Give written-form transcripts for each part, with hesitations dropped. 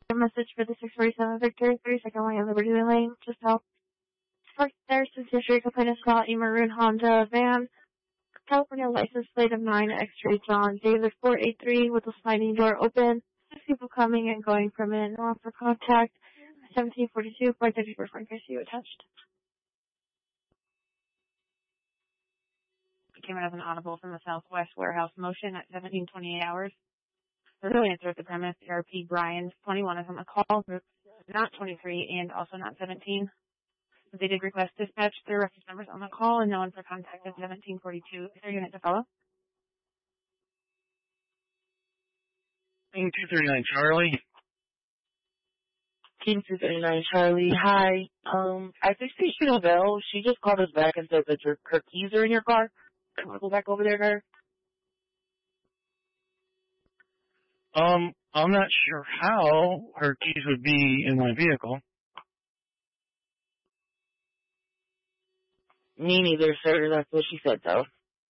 A message for the 647 Victor, 32nd Line of Liberty Lane. Just help. Parked there since yesterday. Complainant saw a maroon Honda van. California license plate of 9 X-ray John David 483 with the sliding door open. 6 people coming and going from it. No one for contact. 1742, 434 Frank ICU attached. It came in as an audible from the Southwest Warehouse Motion at 1728 hours. The real answer at the premise, ARP Brian, 21 is on the call, not 23 and also not 17. They did request dispatch. Their reference numbers on the call and no one for contact at 1742. Is their unit to follow? 239 Charlie. Team 239 Charlie, hi. At the station of L, she just called us back and said that her keys are in your car. Can we go back over there to her? I'm not sure how her keys would be in my vehicle. Me neither, sir. That's what she said, though.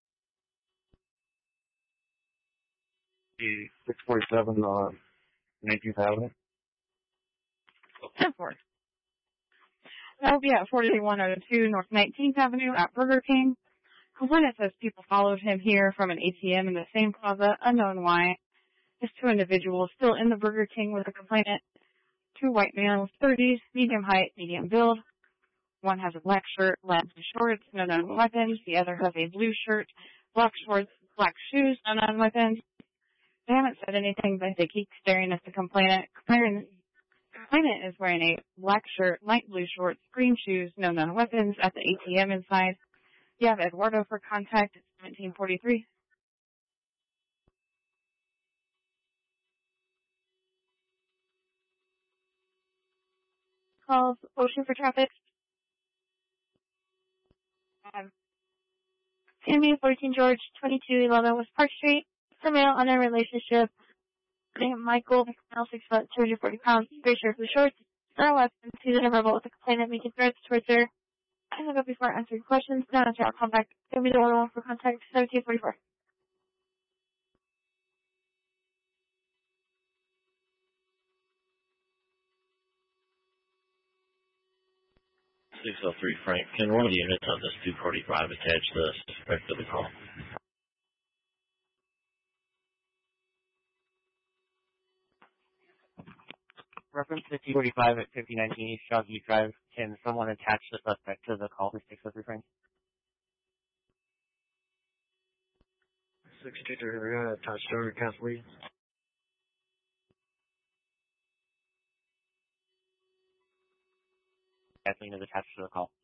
647 19th Avenue. 10-4. That will be at 4102 North 19th Avenue at Burger King. Complainant says people followed him here from an ATM in the same plaza, unknown why. There's 2 individuals still in the Burger King with the complainant. 2 white males, 30s, medium height, medium build. One has a black shirt, black shorts, no known weapons. The other has a blue shirt, black shorts, black shoes, no known weapons. They haven't said anything, but they keep staring at the complainant. Complainant is wearing a black shirt, light blue shorts, green shoes, no known weapons at the ATM inside. You have Eduardo for contact at 1743. Calls Ocean for traffic. Sammy 14 George 2211 West Park Street. For male on a relationship. Named Michael, male 6 foot, 240 pounds, gray shirt, blue shorts. No weapons. He's in a rebel with the complainant making threats towards her. I look up before answering questions. Now answer our contact. Give me the order for contact 1744. 603 Frank. Can one of the units on this 245 attach the suspect to the call? Reference to 245 at 5019 East Shawview Drive. Can someone attach the suspect to the call, please? 603 Frank. 623 attached over Kathleen. Kathleen is attached to the call.